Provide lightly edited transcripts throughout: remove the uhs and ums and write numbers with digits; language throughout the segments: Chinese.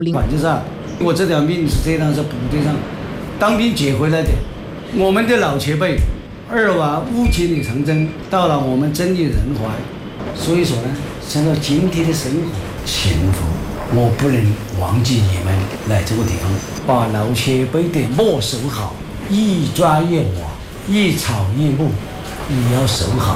反正是我这条命是这样，是部队上当兵捡回来的。我们的老前辈2瓦5千里长征，到了我们真理人怀，所以说呢，想到今天的生活幸福，我不能忘记你们来这个地方，把老前辈的墨守好，一砖一瓦，一草一木，你要守好。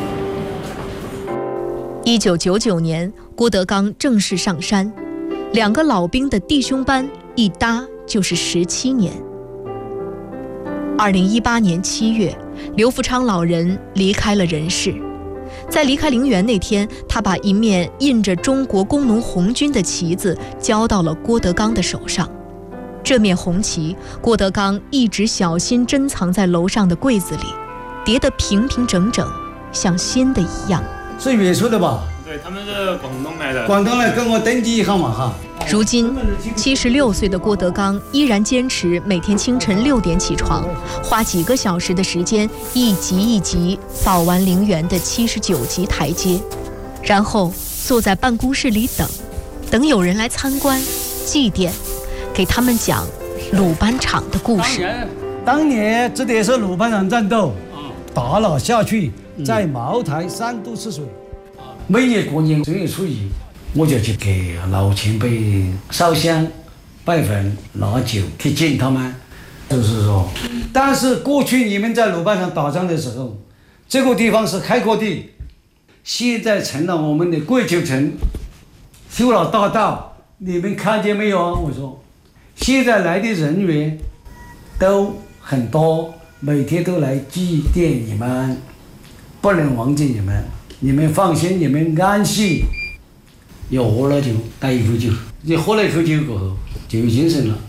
1999年，郭德纲正式上山，2个老兵的弟兄班一搭就是17年。2018年7月，刘福昌老人离开了人世。在离开陵园那天，他把一面印着中国工农红军的旗子交到了郭德纲的手上。这面红旗，郭德纲一直小心珍藏在楼上的柜子里，叠得平平整整，像新的一样。 是远处的吧？ 对，他们是广东来的。 广东来跟我登记一下嘛哈。 如今76岁的郭德纲依然坚持每天清晨6点起床，花几个小时的时间一级一级扫完陵园的79级台阶，然后坐在办公室里等有人来参观祭奠，给他们讲鲁班场的故事。 当年这也是鲁班场战斗，打了下去，在茅台3度赤水。每年过年正月初1，我就去给老前辈烧香、拜坟、拿酒去敬他们。就是说，但是过去你们在鲁班场打仗的时候，这个地方是开阔地，现在成了我们的桂球城，修了大道，你们看见没有啊？我说，现在来的人员都很多，每天都来祭奠你们，不能忘记你们。你们放心，你们安心。要喝了酒，带一口酒，你喝了一口酒过后就有精神了。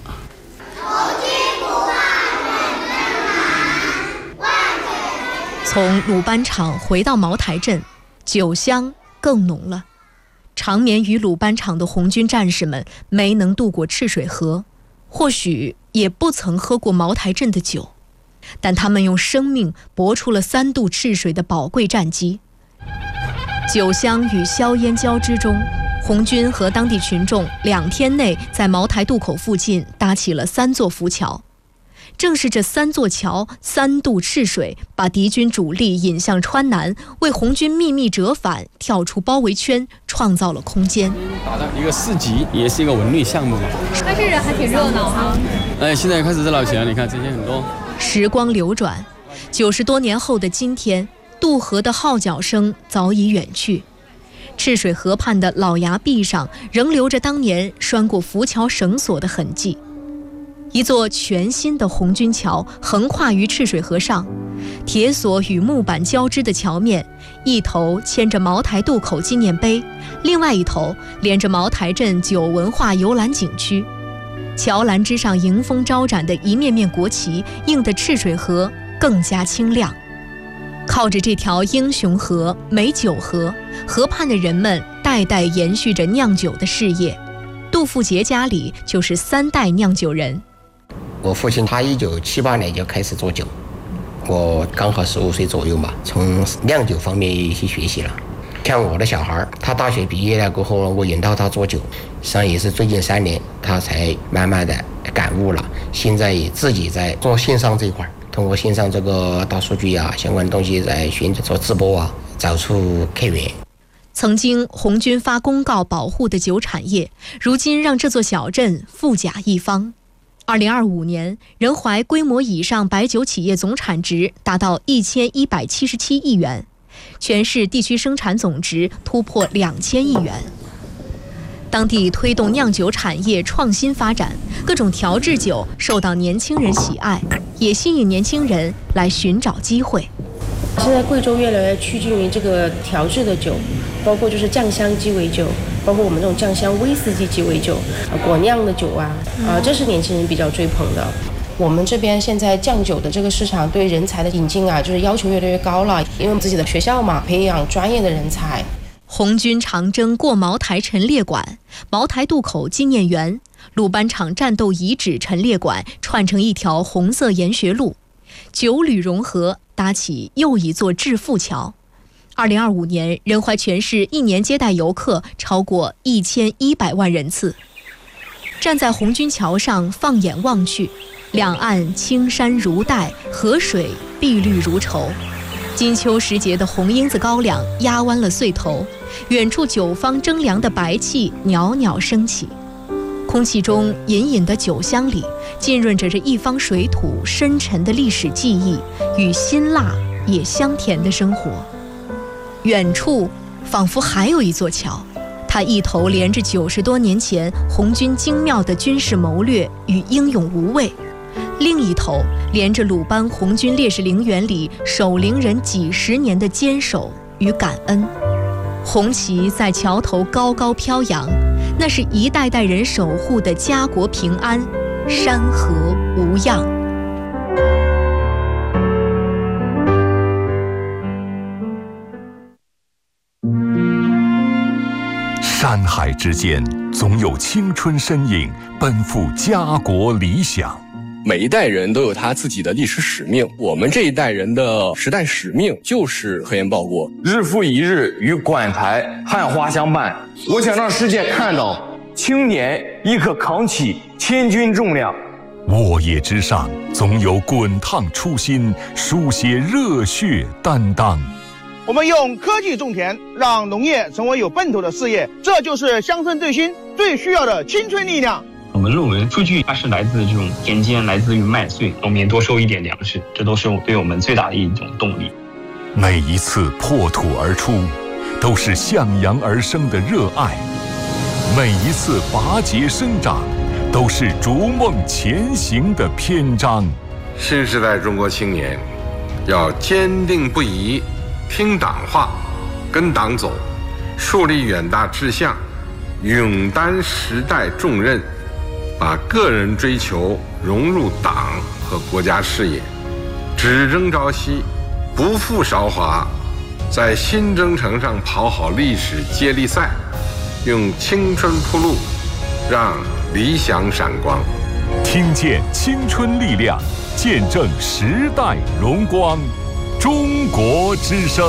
从鲁班场回到茅台镇，酒香更浓了。长眠于鲁班场的红军战士们没能渡过赤水河，或许也不曾喝过茅台镇的酒，但他们用生命搏出了3渡赤水的宝贵战绩。酒香与硝烟交织中，红军和当地群众2天内在茅台渡口附近搭起了3座浮桥。正是这3座桥3渡赤水，把敌军主力引向川南，为红军秘密折返、跳出包围圈创造了空间。 打的一个市集，也是一个文旅项目嘛。 开始人还挺热闹哈。 现在开始热闹起来，你看这些很多。 时光流转，90多年后的今天，渡河的号角声早已远去，赤水河畔的老崖壁上仍留着当年拴过浮桥绳索的痕迹。一座全新的红军桥横跨于赤水河上，铁索与木板交织的桥面，一头牵着茅台渡口纪念碑，另外一头连着茅台镇酒文化游览景区。桥栏之上迎风招展的一面面国旗，映得赤水河更加清亮。靠着这条英雄河、美酒河，河畔的人们代代延续着酿酒的事业。杜富杰家里就是3代酿酒人。 我父亲他1978年就开始做酒，我刚好15岁左右嘛，从酿酒方面去学习了。像我的小孩，他大学毕业了过后，我引导他做酒，实际上也是最近3年他才慢慢的感悟了。现在也自己在做线上这一块，通过线上这个大数据啊，相关的东西在寻找做直播啊，找出客源。 曾经红军发公告保护的酒产业，如今让这座小镇富甲一方。2025年，仁怀规模以上白酒企业总产值达到1177亿元，全市地区生产总值突破2000亿元。当地推动酿酒产业创新发展，各种调制酒受到年轻人喜爱，也吸引年轻人来寻找机会。 现在贵州越来越趋近于这个调制的酒，包括就是酱香鸡尾酒，包括我们这种酱香威士忌鸡尾酒，果酿的酒啊，这是年轻人比较追捧的。我们这边现在酱酒的这个市场对人才的引进啊，就是要求越来越高了，因为我们自己的学校嘛，培养专业的人才。 红军长征过茅台陈列馆、茅台渡口纪念园、鲁班场战斗遗址陈列馆串成一条红色研学路，酒旅融合，搭起又一座致富桥。2025年，仁怀全市一年接待游客超过1100万人次。 站在红军桥上放眼望去，两岸青山如黛，河水碧绿如绸。金秋时节的红缨子高粱压弯了穗头，远处酒坊蒸凉的白气袅袅升起，空气中隐隐的酒香里浸润着这一方水土深沉的历史记忆与辛辣也香甜的生活。远处仿佛还有一座桥，它一头连着90多年前红军精妙的军事谋略与英勇无畏，另一头连着鲁班红军烈士陵园里守陵人几十年的坚守与感恩。红旗在桥头高高飘扬，那是一代代人守护的家国平安，山河无恙。 山海之间，总有青春身影奔赴家国理想。 每一代人都有他自己的历史使命，我们这一代人的时代使命就是科研报国， 日复一日与馆台汉花相伴。我想让世界看到青年亦可扛起千钧重量。 沃野之上，总有滚烫初心，书写热血担当。 我们用科技种田，让农业成为有奔头的事业，这就是乡村振兴最需要的青春力量。 我们认为数据它是来自这种田间，来自于麦穗，农民多收一点粮食，这都是对我们最大的一种动力。 每一次破土而出，都是向阳而生的热爱；每一次拔节生长，都是逐梦前行的篇章。 新时代中国青年要坚定不移听党话，跟党走，树立远大志向，勇担时代重任，把个人追求融入党和国家事业，只争朝夕，不负韶华，在新征程上跑好历史接力赛，用青春铺路，让理想闪光。 听见青春力量，见证时代荣光。中国之声。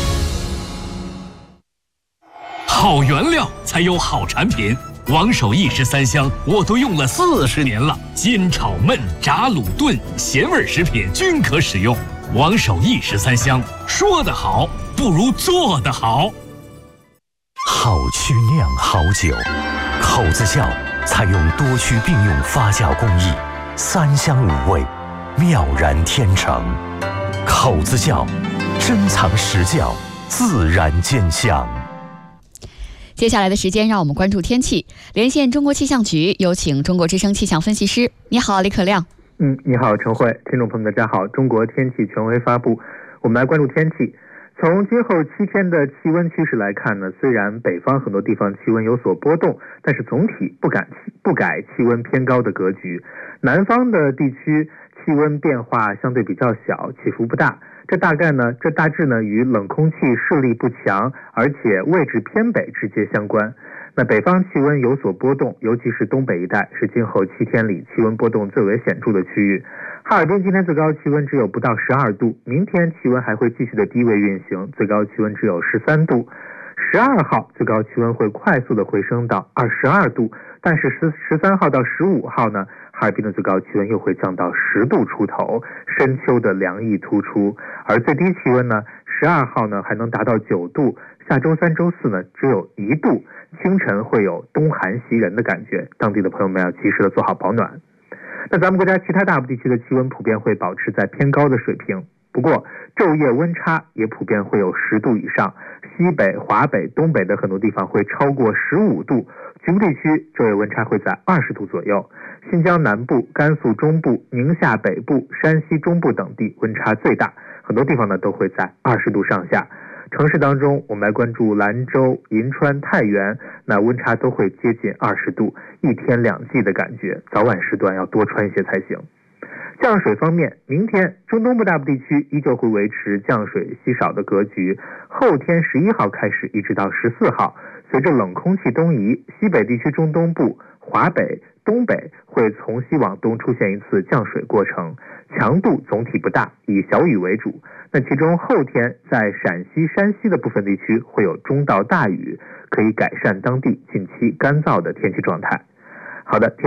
好原料才有好产品，王守义13香我都用了40年了，煎炒焖炸卤炖咸味食品均可使用。王守义13香，说得好不如做得好。 好曲酿好酒，口子窖采用多区并用发酵工艺，3香5味，妙然天成。口子窖，珍藏实窖，自然见香。 接下来的时间，让我们关注天气。连线中国气象局，有请中国之声气象分析师。你好，李可亮。 你好，陈慧。听众朋友们，大家好。中国天气权威发布，我们来关注天气。从今后7天的气温趋势来看呢，虽然北方很多地方气温有所波动，但是总体不改气温偏高的格局。南方的地区气温变化相对比较小，起伏不大。这大致呢与冷空气势力不强，而且位置偏北直接相关。那北方气温有所波动，尤其是东北一带是今后7天里气温波动最为显著的区域。哈尔滨今天最高气温只有不到12度，明天气温还会继续的低位运行，最高气温只有13度。12号最高气温会快速的回升到22度，但是13号到15号呢，哈尔滨的最高气温又会降到10度出头，深秋的凉意突出。而最低气温呢，12号呢还能达到9度，下周3、周4呢只有1度，清晨会有冬寒袭人的感觉，当地的朋友们要及时的做好保暖。那咱们国家其他大部地区的气温普遍会保持在偏高的水平，不过昼夜温差也普遍会有10度以上，西北、华北、东北的很多地方会超过15度，局部地区昼夜温差会在20度左右。新疆南部、甘肃中部、宁夏北部、山西中部等地温差最大，很多地方呢都会在20度上下。城市当中，我们来关注兰州、银川、太原，那温差都会接近20度，一天两季的感觉，早晚时段要多穿一些才行。降水方面，明天中东部大部地区依旧会维持降水稀少的格局，后天11号开始一直到14号，随着冷空气东移，西北地区中东部、华北、东北会从西往东出现一次降水过程，强度总体不大，以小雨为主。那其中后天在陕西、山西的部分地区会有中到大雨，可以改善当地近期干燥的天气状态。好的。